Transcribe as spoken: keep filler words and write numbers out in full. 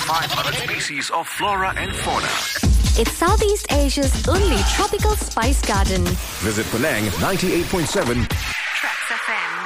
five hundred species of flora and fauna. It's Southeast Asia's only tropical spice garden. Visit Penang ninety-eight point seven